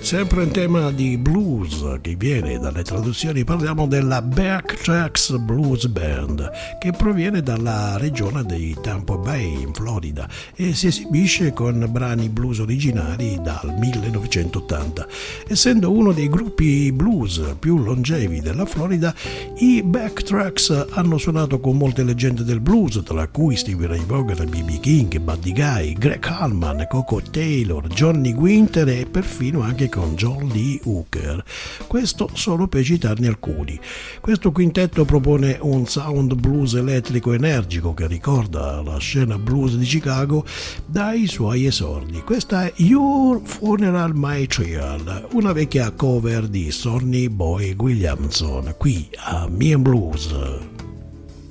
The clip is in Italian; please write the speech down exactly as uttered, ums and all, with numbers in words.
Sempre in tema di blues che viene dalle traduzioni, parliamo della Backtracks Blues Band, che proviene dalla regione di Tampa Bay in Florida e si esibisce con brani blues originari dal millenovecentottanta. Essendo uno dei gruppi blues più longevi della Florida, i Backtracks hanno suonato con molte leggende del blues, tra cui Stevie Ray Vaughan, B B King, Buddy Guy, Greg Allman, Coco Taylor, Johnny Winter e perfino anche con John Lee Hooker. Questo solo per citarne alcuni. Questo quintetto propone un sound blues elettrico energico che ricorda la scena blues di Chicago dai suoi esordi. Questa è Your Funeral My Child, una vecchia cover di Sonny Boy Williamson, qui a Me and Blues.